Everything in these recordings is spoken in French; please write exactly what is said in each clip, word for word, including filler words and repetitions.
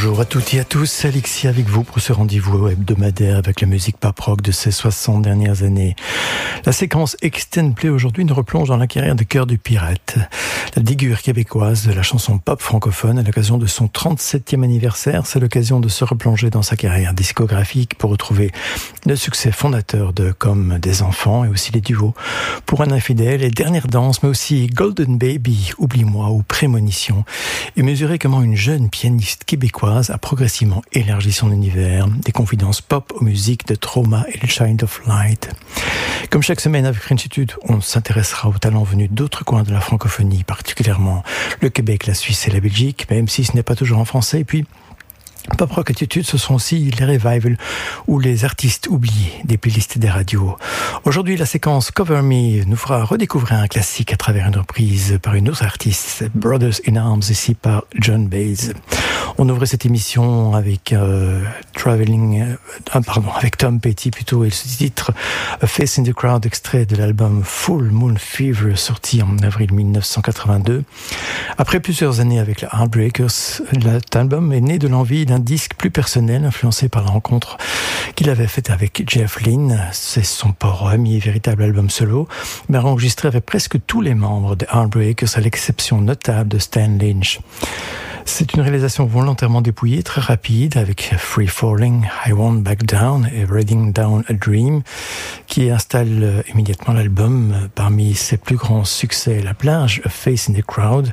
Bonjour à toutes et à tous, Alexis avec vous pour ce rendez-vous hebdomadaire avec la musique pop rock de ces soixante dernières années. La séquence Extend Play aujourd'hui nous replonge dans la carrière de Cœur du Pirate, la figure québécoise de la chanson pop francophone à l'occasion de son trente-septième anniversaire. C'est l'occasion de se replonger dans sa carrière discographique pour retrouver le succès fondateur de Comme des enfants et aussi les duos Pour un infidèle et Dernière danse, mais aussi Golden Baby, Oublie-moi ou Prémonition, et mesurer comment une jeune pianiste québécoise a progressivement élargi son univers, des confidences pop aux musiques de Trauma et le Child of Light. Comme chaque semaine avec Frenchitude, on s'intéressera aux talents venus d'autres coins de la francophonie, particulièrement le Québec, la Suisse et la Belgique, même si ce n'est pas toujours en français. Et puis, Pop Rock Attitude, ce sont aussi les revivals ou les artistes oubliés des playlists des radios. Aujourd'hui, la séquence Cover Me nous fera redécouvrir un classique à travers une reprise par une autre artiste, Brothers in Arms, ici par John Baez. On ouvrait cette émission avec euh, Traveling, euh, pardon, avec Tom Petty plutôt, et ce titre A Face in the Crowd, extrait de l'album Full Moon Fever, sorti en avril dix-neuf cent quatre-vingt-deux. Après plusieurs années avec les Heartbreakers, cet album est né de l'envie d'un un disque plus personnel, influencé par la rencontre qu'il avait faite avec Jeff Lynne. C'est son premier véritable album solo, mais enregistré avec presque tous les membres des Heartbreakers, à l'exception notable de Stan Lynch. C'est une réalisation volontairement dépouillée, très rapide, avec Free Falling, I Won't Back Down et Writing Down a Dream, qui installe immédiatement l'album parmi ses plus grands succès. La plage, A Face in the Crowd,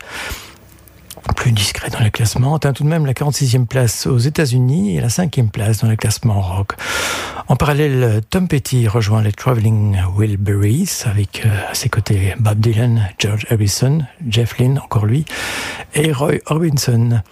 plus discret dans le classement, atteint tout de même la quarante-sixième place aux États-Unis et la cinquième place dans le classement rock. En parallèle, Tom Petty rejoint les Traveling Wilburys avec euh, à ses côtés Bob Dylan, George Harrison, Jeff Lynne, encore lui, et Roy Orbison.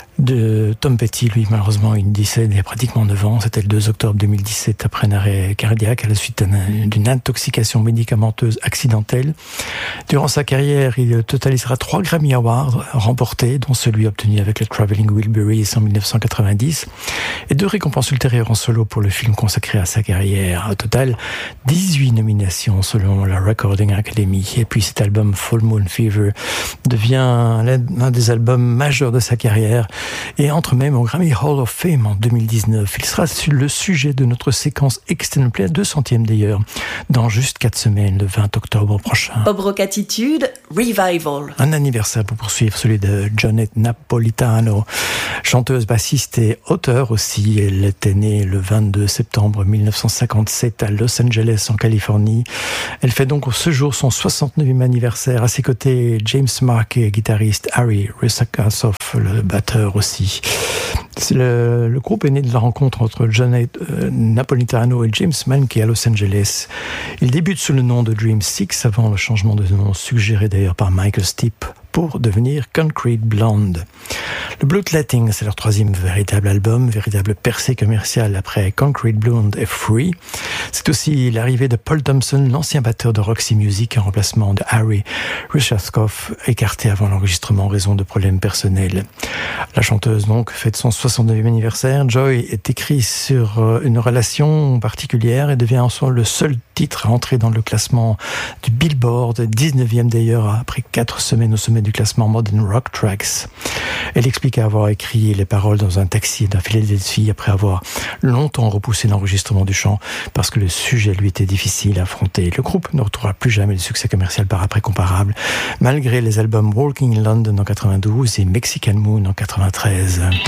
De Tom Petty, lui, malheureusement, il décède il y a pratiquement neuf ans. C'était le deux octobre deux mille dix-sept, après un arrêt cardiaque à la suite d'une intoxication médicamenteuse accidentelle. Durant sa carrière, il totalisera trois Grammy Awards remportés, dont celui obtenu avec les Traveling Wilburys en dix-neuf cent quatre-vingt-dix, et deux récompenses ultérieures en solo pour le film consacré à sa carrière. Au total, dix-huit nominations selon la Recording Academy. Et puis cet album Full Moon Fever devient l'un des albums majeurs de sa carrière, et entre même au Grammy Hall of Fame en deux mille dix-neuf. Il sera sur le sujet de notre séquence Extended Play, deux centième d'ailleurs, dans juste quatre semaines, le vingt octobre prochain. Pop Rock Attitude, Revival. Un anniversaire pour poursuivre, celui de Johnette Napolitano, chanteuse, bassiste et auteure aussi. Elle était née le vingt-deux septembre mille neuf cent cinquante-sept à Los Angeles en Californie. Elle fait donc ce jour son soixante-neuvième anniversaire. À ses côtés, James Markey, guitariste, Harry Rusakasoff, le batteur aussi. Le, le groupe est né de la rencontre entre Johnette euh, Napolitano et James Markey à Los Angeles. Il débute sous le nom de Dream Six avant le changement de nom suggéré d'ailleurs par Michael Stipe pour devenir Concrete Blonde. Le Bloodletting, c'est leur troisième véritable album, véritable percée commerciale après Concrete Blonde et Free. C'est aussi l'arrivée de Paul Thompson, l'ancien batteur de Roxy Music, en remplacement de Harry Rusakasoff, écarté avant l'enregistrement en raison de problèmes personnels. La chanteuse donc fête son soixante-neuvième anniversaire. Joy est écrit sur une relation particulière et devient en soi le seul titre à entrer dans le classement du Billboard, dix-neuvième d'ailleurs, après quatre semaines au sommet du classement Modern Rock Tracks. Elle explique avoir écrit les paroles dans un taxi d'un Philadelphie après avoir longtemps repoussé l'enregistrement du chant parce que le sujet lui était difficile à affronter. Le groupe ne retrouvera plus jamais le succès commercial par après comparable, malgré les albums Walking in London en quatre-vingt-douze et Mexican Moon en quatre-vingt-treize.